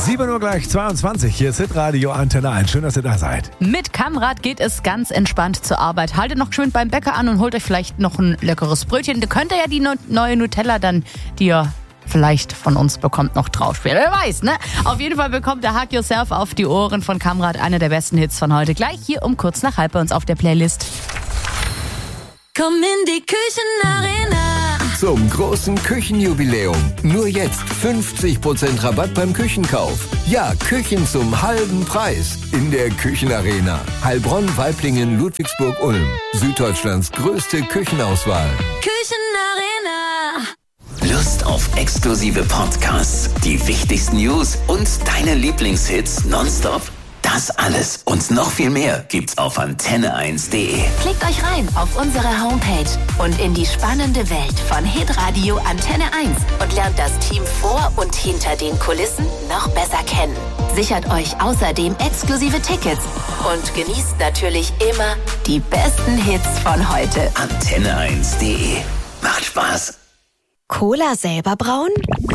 7 Uhr gleich 22. Hier ist Hitradio Antenne 1. Schön, dass ihr da seid. Mit Kamrad geht es ganz entspannt zur Arbeit. Haltet noch schön beim Bäcker an und holt euch vielleicht noch ein leckeres Brötchen. Da könnt ihr ja die neue Nutella dann, die ihr vielleicht von uns bekommt, noch draufspielen. Wer weiß, ne? Auf jeden Fall bekommt der Hug Yourself auf die Ohren von Kamrad, einer der besten Hits von heute. Gleich hier um kurz nach halb bei uns auf der Playlist. Komm in die Küchenarena. Zum großen Küchenjubiläum. Nur jetzt 50% Rabatt beim Küchenkauf. Ja, Küchen zum halben Preis. In der Küchenarena. Heilbronn, Waiblingen, Ludwigsburg, Ulm. Süddeutschlands größte Küchenauswahl. Küchenarena. Lust auf exklusive Podcasts, die wichtigsten News und deine Lieblingshits nonstop? Das alles und noch viel mehr gibt's auf antenne1.de. Klickt euch rein auf unsere Homepage und in die spannende Welt von Hitradio Antenne 1 und lernt das Team vor und hinter den Kulissen noch besser kennen. Sichert euch außerdem exklusive Tickets und genießt natürlich immer die besten Hits von heute. Antenne1.de. Macht Spaß. Cola selber brauen?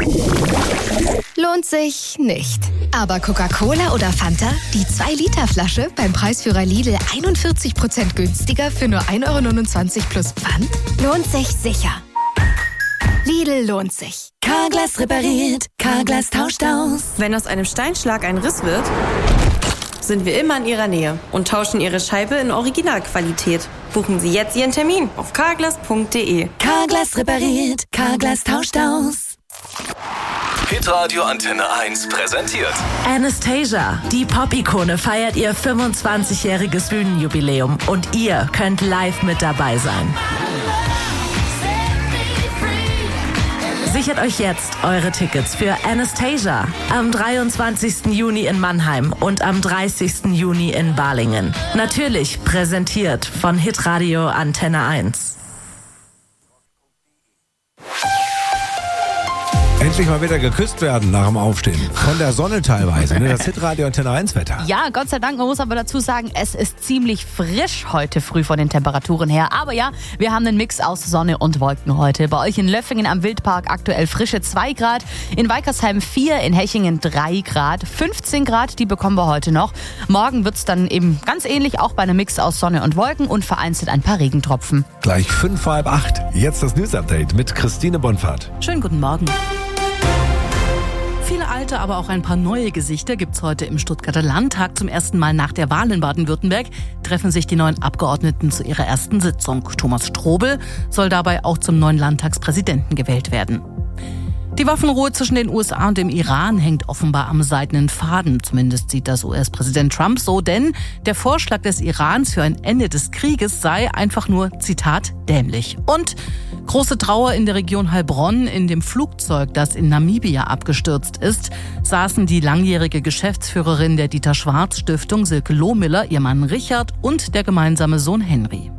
Lohnt sich nicht. Aber Coca-Cola oder Fanta? Die 2-Liter-Flasche beim Preisführer Lidl 41% günstiger für nur 1,29 € plus Pfand? Lohnt sich sicher. Lidl lohnt sich. Carglass repariert, Carglass tauscht aus. Wenn aus einem Steinschlag ein Riss wird, sind wir immer in Ihrer Nähe und tauschen Ihre Scheibe in Originalqualität. Buchen Sie jetzt Ihren Termin auf carglass.de. Carglass repariert, Carglass tauscht aus. Hitradio Antenne 1 präsentiert Anastasia, die Pop-Ikone, feiert ihr 25-jähriges Bühnenjubiläum und ihr könnt live mit dabei sein. Sichert euch jetzt eure Tickets für Anastasia am 23. Juni in Mannheim und am 30. Juni in Balingen. Natürlich präsentiert von Hitradio Antenne 1. Endlich mal wieder geküsst werden nach dem Aufstehen. Von der Sonne teilweise. Ne? Das Hitradio Antenne 1 Wetter. Ja, Gott sei Dank. Man muss aber dazu sagen, es ist ziemlich frisch heute früh von den Temperaturen her. Aber ja, wir haben einen Mix aus Sonne und Wolken heute. Bei euch in Löffingen am Wildpark aktuell frische 2 Grad. In Weikersheim 4, in Hechingen 3 Grad. 15 Grad, die bekommen wir heute noch. Morgen wird's dann eben ganz ähnlich, auch bei einem Mix aus Sonne und Wolken und vereinzelt ein paar Regentropfen. Gleich 7:55. Jetzt das News-Update mit Christine Bonfahrt. Schönen guten Morgen. Viele alte, aber auch ein paar neue Gesichter gibt's heute im Stuttgarter Landtag. Zum ersten Mal nach der Wahl in Baden-Württemberg treffen sich die neuen Abgeordneten zu ihrer ersten Sitzung. Thomas Strobel soll dabei auch zum neuen Landtagspräsidenten gewählt werden. Die Waffenruhe zwischen den USA und dem Iran hängt offenbar am seidenen Faden. Zumindest sieht das US-Präsident Trump so, denn der Vorschlag des Irans für ein Ende des Krieges sei einfach nur, Zitat, dämlich. Und große Trauer in der Region Heilbronn. In dem Flugzeug, das in Namibia abgestürzt ist, saßen die langjährige Geschäftsführerin der Dieter-Schwarz-Stiftung, Silke Lohmiller, ihr Mann Richard und der gemeinsame Sohn Henry.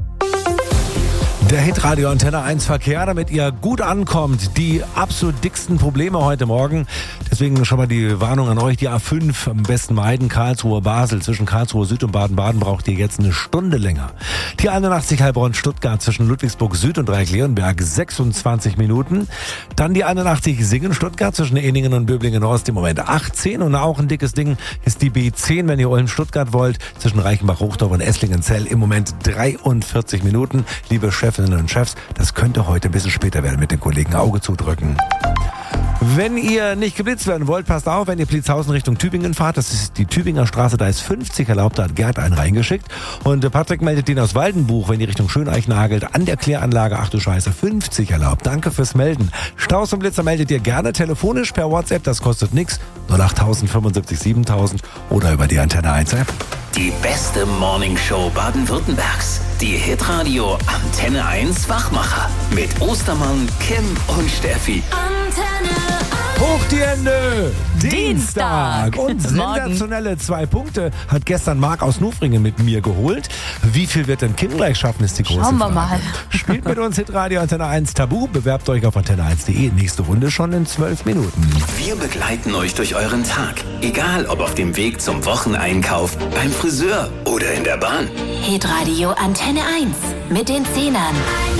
Der Hitradio Antenne 1 Verkehr, damit ihr gut ankommt. Die absolut dicksten Probleme heute Morgen. Deswegen schon mal die Warnung an euch. Die A5 am besten meiden. Karlsruhe-Basel. Zwischen Karlsruhe Süd und Baden-Baden braucht ihr jetzt eine Stunde länger. Die 81 Heilbronn-Stuttgart zwischen Ludwigsburg Süd und Dreieck-Leonberg 26 Minuten. Dann die 81 Singen-Stuttgart zwischen Ehningen und Böblingen-Ost im Moment 18. Und auch ein dickes Ding ist die B10, wenn ihr Ulm-Stuttgart wollt. Zwischen Reichenbach-Hochdorf und Esslingen-Zell im Moment 43 Minuten. Liebe Chefinnen und Chefs, das könnte heute ein bisschen später werden mit den Kollegen. Auge zudrücken. Wenn ihr nicht geblitzt werden wollt, passt auf, wenn ihr Pliezhausen Richtung Tübingen fahrt. Das ist die Tübinger Straße, da ist 50 erlaubt, da hat Gerd einen reingeschickt. Und Patrick meldet den aus Waldenbuch, wenn ihr Richtung Schöneich nagelt, an der Kläranlage, ach du Scheiße, 50 erlaubt. Danke fürs Melden. Staus und Blitzer meldet ihr gerne telefonisch per WhatsApp, das kostet nichts. 08000 75 7000 oder über die Antenne 1 App. Die beste Morningshow Baden-Württembergs. Die Hitradio Antenne 1 Wachmacher. Mit Ostermann, Kim und Steffi. Antenne 1. Hoch die Hände! Dienstag. Und sensationelle 2 Punkte hat gestern Marc aus Nufringen mit mir geholt. Wie viel wird denn Kim gleich schaffen, ist die große Schauen wir Frage. mal. Spielt mit uns Hitradio Antenne 1 Tabu. Bewerbt euch auf antenne1.de. Nächste Runde schon in 12 Minuten. Wir begleiten euch durch euren Tag. Egal ob auf dem Weg zum Wocheneinkauf, beim Friseur oder in der Bahn. Hitradio Antenne 1 mit den Zehnern.